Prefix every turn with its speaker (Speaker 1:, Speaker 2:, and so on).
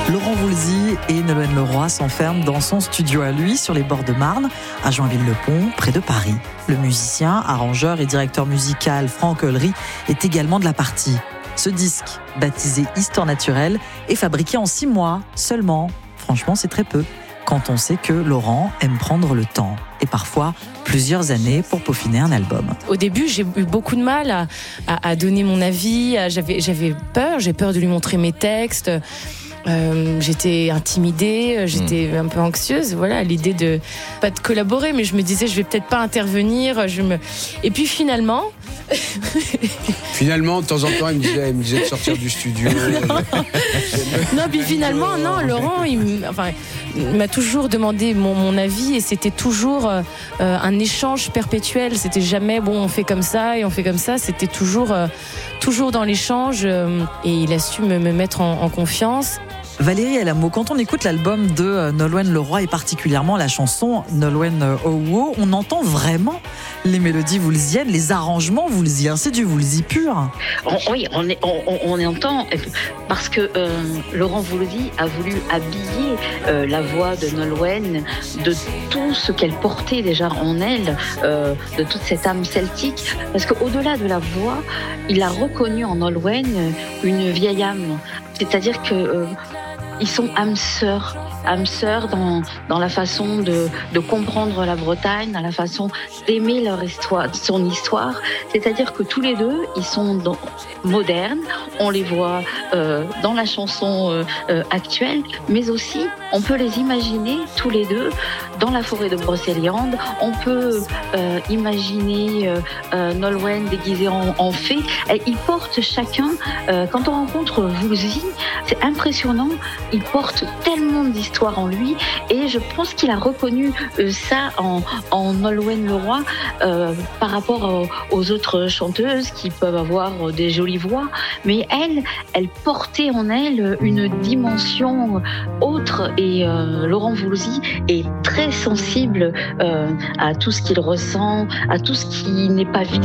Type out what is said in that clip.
Speaker 1: Laurent Voulzy et Nolwenn Leroy s'enferment dans son studio à lui, sur les bords de Marne, à Joinville-le-Pont, près de Paris. Le musicien, arrangeur et directeur musical Franck Olry est également de la partie. Ce disque, baptisé Histoire naturelle, est fabriqué en 6 mois seulement. Franchement, c'est très peu, quand on sait que Laurent aime prendre le temps, et parfois plusieurs années pour peaufiner un album.
Speaker 2: Au début, j'ai eu beaucoup de mal à donner mon avis. J'ai peur de lui montrer mes textes. J'étais intimidée, j'étais un peu anxieuse, voilà, à l'idée de pas de collaborer, mais je me disais je vais peut-être pas intervenir, et puis finalement
Speaker 3: de temps en temps, il me disait de sortir du studio.
Speaker 2: Non, puis finalement, non, Laurent, il m'a toujours demandé mon avis, et c'était toujours un échange perpétuel. C'était jamais bon, on fait comme ça et on fait comme ça. C'était toujours dans l'échange, et il a su me mettre en confiance.
Speaker 1: Valérie Alamo, quand on écoute l'album de Nolwenn Leroy et particulièrement la chanson Nolwenn Owo, on entend vraiment les mélodies voulziennes, les arrangements voulziens, c'est du Voulzy pur.
Speaker 4: Oui, on entend, parce que Laurent Voulzy a voulu habiller la voix de Nolwenn de tout ce qu'elle portait déjà en elle, de toute cette âme celtique, parce qu'au-delà de la voix, il a reconnu en Nolwenn une vieille âme, c'est-à-dire que ils sont âmes sœurs dans la façon de comprendre la Bretagne, dans la façon d'aimer leur histoire, son histoire. C'est-à-dire que tous les deux, ils sont modernes. On les voit dans la chanson actuelle, mais aussi on peut les imaginer tous les deux dans la forêt de Brocéliande. On peut imaginer Nolwenn déguisée en fée. Et ils portent chacun, quand on rencontre Voulzy, c'est impressionnant. Il porte tellement d'histoire en lui, et je pense qu'il a reconnu ça en Nolwenn Leroy par rapport aux autres chanteuses qui peuvent avoir des jolies voix, mais elle portait en elle une dimension autre, et Laurent Voulzy est très sensible à tout ce qu'il ressent, à tout ce qui n'est pas visible.